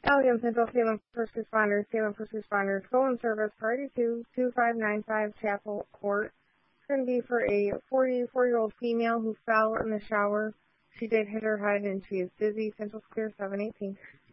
Allegan Central Salem First Responders, phone service, Priority 2, 2595 Chapel Court. It's going to be for a 44-year-old female who fell in the shower. She did hit her head and she is dizzy. Central's clear, 718.